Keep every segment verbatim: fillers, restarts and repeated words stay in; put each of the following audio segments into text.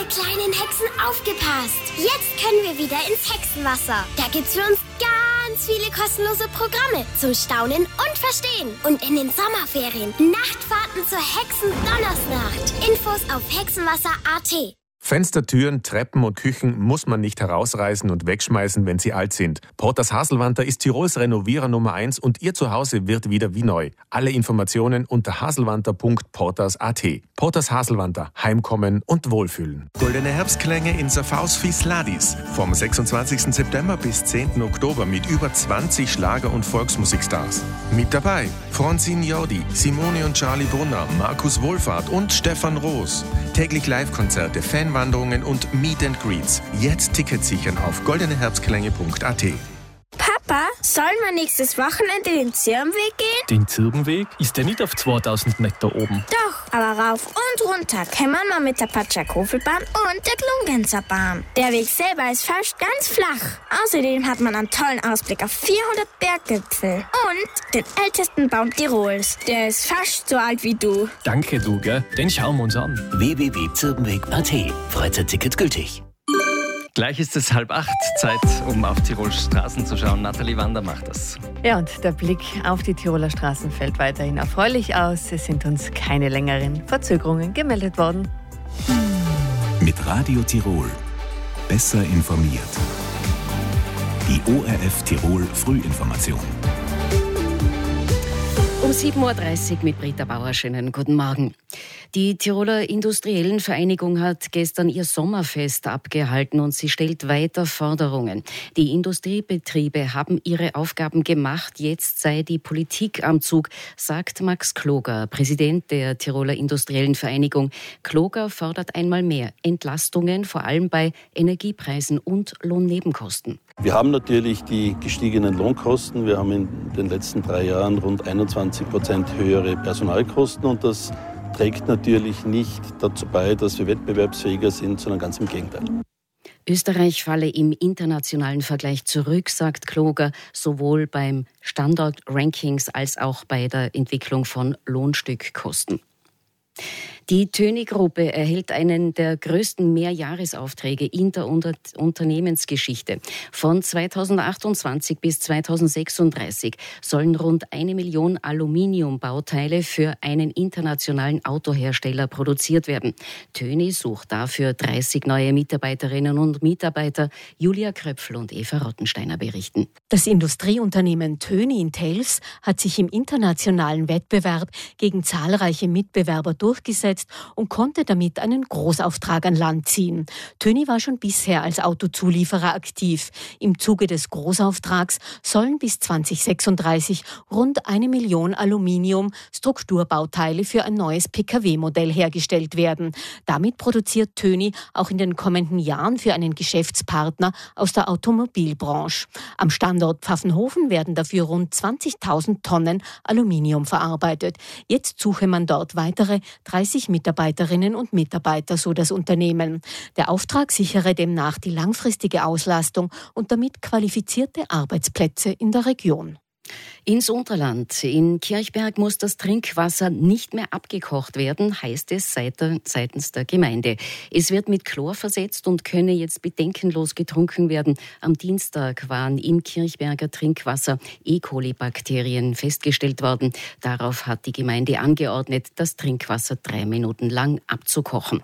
kleinen Hexen, aufgepasst! Jetzt können wir wieder ins Hexenwasser. Da gibt's für uns ganz viele kostenlose Programme zum Staunen und Verstehen. Und in den Sommerferien Nachtfahrten zur Hexen-Donnersnacht. Infos auf hexenwasser punkt at. Fenster, Türen, Treppen und Küchen muss man nicht herausreißen und wegschmeißen, wenn sie alt sind. Porters Haselwanter ist Tirols Renovierer Nummer eins und Ihr Zuhause wird wieder wie neu. Alle Informationen unter haselwanter punkt porters punkt at. Porters Haselwanter. Heimkommen und Wohlfühlen. Goldene Herbstklänge in Safaus Fisladis. Vom sechsundzwanzigsten September bis zehnten Oktober mit über zwanzig Schlager- und Volksmusikstars. Mit dabei Francine Jordi, Simone und Charlie Brunner, Markus Wohlfahrt und Stefan Roos. Täglich Live-Konzerte, Fanwanderungen und Meet and Greets. Jetzt Tickets sichern auf goldene herbstklänge punkt at. Papa, sollen wir nächstes Wochenende den Zirbenweg gehen? Den Zirbenweg? Ist der nicht auf zweitausend Meter oben? Doch, aber rauf und runter kann man mal mit der Patschakofelbahn und der Glungenzer-Bahn. Der Weg selber ist fast ganz flach. Außerdem hat man einen tollen Ausblick auf vierhundert Berggipfel und den ältesten Baum Tirols. Der ist fast so alt wie du. Danke, du, gell? Den schauen wir uns an. w w w punkt zirbenweg punkt at. Freizeitticket gültig. Gleich ist es halb acht, Zeit, um auf Tirols Straßen zu schauen. Nathalie Wander macht das. Ja, und der Blick auf die Tiroler Straßen fällt weiterhin erfreulich aus. Es sind uns keine längeren Verzögerungen gemeldet worden. Mit Radio Tirol. Besser informiert. Die O R F Tirol Frühinformation. Um sieben Uhr dreißig mit Britta Bauer. Schönen guten Morgen. Die Tiroler Industriellen Vereinigung hat gestern ihr Sommerfest abgehalten und sie stellt weiter Forderungen. Die Industriebetriebe haben ihre Aufgaben gemacht, jetzt sei die Politik am Zug, sagt Max Kloger, Präsident der Tiroler Industriellen Vereinigung. Kloger fordert einmal mehr Entlastungen, vor allem bei Energiepreisen und Lohnnebenkosten. Wir haben natürlich die gestiegenen Lohnkosten. Wir haben in den letzten drei Jahren rund einundzwanzig Prozent höhere Personalkosten und das trägt natürlich nicht dazu bei, dass wir wettbewerbsfähiger sind, sondern ganz im Gegenteil. Österreich falle im internationalen Vergleich zurück, sagt Kloger, sowohl beim Standort-Rankings als auch bei der Entwicklung von Lohnstückkosten. Die Töni-Gruppe erhält einen der größten Mehrjahresaufträge in der Unter- Unternehmensgeschichte. Von zweitausendachtundzwanzig bis zweitausendsechsunddreißig sollen rund eine Million Aluminiumbauteile für einen internationalen Autohersteller produziert werden. Töni sucht dafür dreißig neue Mitarbeiterinnen und Mitarbeiter. Julia Kröpfl und Eva Rottensteiner berichten. Das Industrieunternehmen Töni in Telfs hat sich im internationalen Wettbewerb gegen zahlreiche Mitbewerber durchgesetzt und konnte damit einen Großauftrag an Land ziehen. Töni war schon bisher als Autozulieferer aktiv. Im Zuge des Großauftrags sollen bis zweitausendsechsunddreißig rund eine Million Aluminium-Strukturbauteile für ein neues P K W-Modell hergestellt werden. Damit produziert Töni auch in den kommenden Jahren für einen Geschäftspartner aus der Automobilbranche. Am Standort Pfaffenhofen werden dafür rund zwanzigtausend Tonnen Aluminium verarbeitet. Jetzt suche man dort weitere dreißig Mitarbeiterinnen und Mitarbeiter, so das Unternehmen. Der Auftrag sichere demnach die langfristige Auslastung und damit qualifizierte Arbeitsplätze in der Region. Ins Unterland. In Kirchberg muss das Trinkwasser nicht mehr abgekocht werden, heißt es seitens der Gemeinde. Es wird mit Chlor versetzt und könne jetzt bedenkenlos getrunken werden. Am Dienstag waren im Kirchberger Trinkwasser E. coli-Bakterien festgestellt worden. Darauf hat die Gemeinde angeordnet, das Trinkwasser drei Minuten lang abzukochen.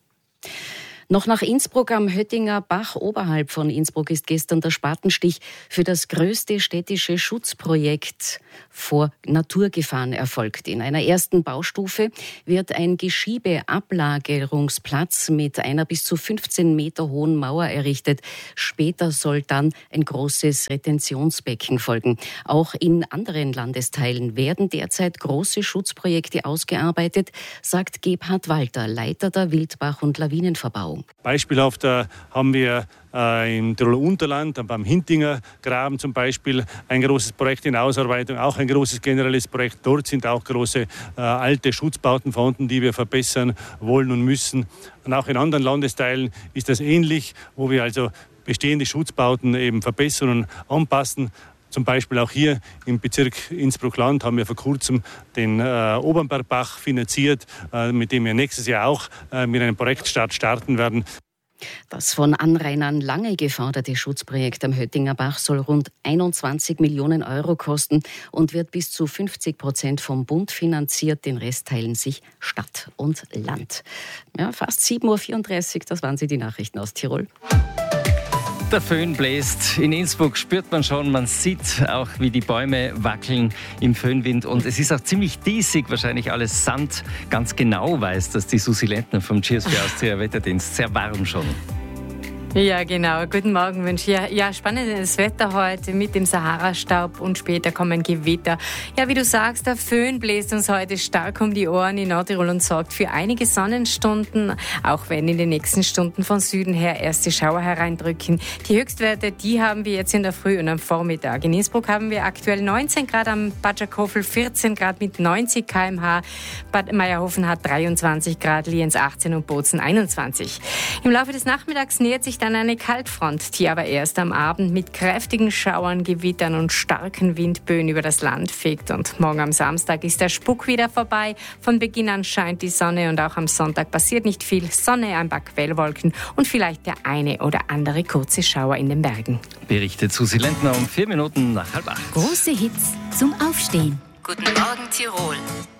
Noch nach Innsbruck am Höttinger Bach oberhalb von Innsbruck ist gestern der Spatenstich für das größte städtische Schutzprojekt vor Naturgefahren erfolgt. In einer ersten Baustufe wird ein Geschiebeablagerungsplatz mit einer bis zu fünfzehn Meter hohen Mauer errichtet. Später soll dann ein großes Retentionsbecken folgen. Auch in anderen Landesteilen werden derzeit große Schutzprojekte ausgearbeitet, sagt Gebhard Walter, Leiter der Wildbach- und Lawinenverbauung. Beispielhaft äh, haben wir äh, im Tiroler Unterland, beim Hintinger Graben zum Beispiel, ein großes Projekt in Ausarbeitung, auch ein großes generelles Projekt. Dort sind auch große äh, alte Schutzbauten vorhanden, die wir verbessern wollen und müssen. Und auch in anderen Landesteilen ist das ähnlich, wo wir also bestehende Schutzbauten eben verbessern und anpassen. Zum Beispiel auch hier im Bezirk Innsbruck-Land haben wir vor kurzem den äh, Obernbergbach finanziert, äh, mit dem wir nächstes Jahr auch äh, mit einem Projektstart starten werden. Das von Anrainern lange geforderte Schutzprojekt am Höttinger Bach soll rund einundzwanzig Millionen Euro kosten und wird bis zu fünfzig Prozent vom Bund finanziert. Den Rest teilen sich Stadt und Land. Ja, fast sieben Uhr vierunddreißig, das waren sie, die Nachrichten aus Tirol. Der Föhn bläst. In Innsbruck spürt man schon, man sieht auch, wie die Bäume wackeln im Föhnwind. Und es ist auch ziemlich diesig, wahrscheinlich alles Sand. Ganz genau weiß das die Susi Lentner vom Cheers für Austria Wetterdienst. Sehr warm schon. Ja, genau. Guten Morgen, Mensch. Ja, ja, spannendes Wetter heute mit dem Sahara-Staub und später kommen Gewitter. Ja, wie du sagst, der Föhn bläst uns heute stark um die Ohren in Nordtirol und sorgt für einige Sonnenstunden, auch wenn in den nächsten Stunden von Süden her erste Schauer hereindrücken. Die Höchstwerte, die haben wir jetzt in der Früh und am Vormittag. In Innsbruck haben wir aktuell neunzehn Grad, am Bad Jackhofen vierzehn Grad mit neunzig Kilometer pro Stunde. Bad Meierhofen hat dreiundzwanzig Grad, Lienz achtzehn und Bozen einundzwanzig. Im Laufe des Nachmittags nähert sich dann eine Kaltfront, die aber erst am Abend mit kräftigen Schauern, Gewittern und starken Windböen über das Land fegt. Und morgen am Samstag ist der Spuk wieder vorbei. Von Beginn an scheint die Sonne und auch am Sonntag passiert nicht viel. Sonne, ein paar Quellwolken und vielleicht der eine oder andere kurze Schauer in den Bergen. Berichtet Susi Lentner um vier Minuten nach halb acht. Große Hits zum Aufstehen. Guten Morgen Tirol.